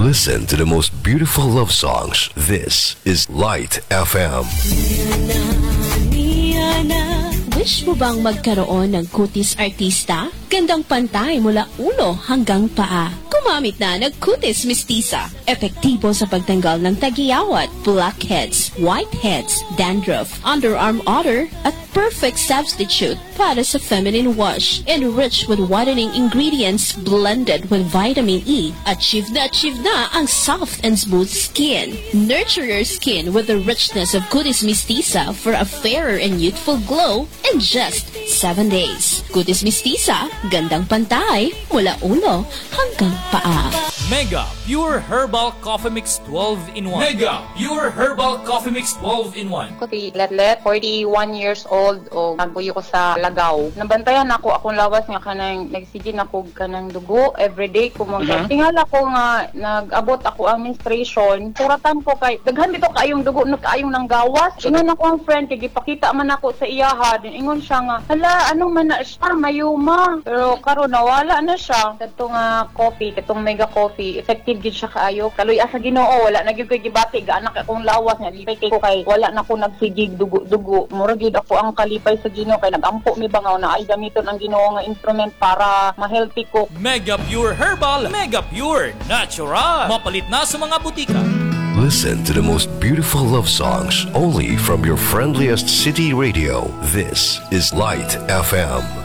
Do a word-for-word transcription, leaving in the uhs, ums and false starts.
Listen to the most beautiful love songs. This is Light F M. Wish mo bang magkaroon ng kutis artista? Gandang pantay mula ulo hanggang paa. Gumamit na ng kutis mistisa. Epektibo sa pagtanggal ng tagiyawat, blackheads, whiteheads, dandruff, underarm odor, at perfect substitute para sa feminine wash. Enriched with whitening ingredients blended with vitamin E. Achieve na achieve na ang soft and smooth skin. Nurture your skin with the richness of kutis mistisa for a fairer and youthful glow in just seven days. Kutis mistisa, gandang pantay, mula ulo hanggang paa. Mega Pure Herbal Coffee Mix twelve in one. Mega Pure Herbal Coffee Mix twelve in one. Ko si Letlet, forty-one years old, o nagbuyo ko sa Lagaw. Nabantayan ako akong lawas nga kanang nagsigin ako kanang dugo everyday ko mo. Uh-huh. Tingala ko nga nag-abot ako ang menstruation. Suratan ko kay daghan dito kaayong dugo no kaayong nang gawas. Ingon ako ang friend kay gipakita man ako sa iyaha. Ingon siya nga, hala anong man na siya mayuma. Pero karon nawala na siya. Katong uh, coffee, katong Mega Coffee, effective gid siya kaayo. Kaloy asa Ginoo wala na gyud koy gibati ga anak akong lawas nga lipay ko kay wala na ko nagsigig dugo-dugo. Mura gyud ako ang kalipay sa Ginoo kay nagampo mi bangaw na ay gamiton ang Ginoo nga instrument para ma-healthy ko. Mega Pure Herbal, Mega Pure Natural. Mapalit na sa mga butika. Listen to the most beautiful love songs only from your friendliest city radio. This is Light F M.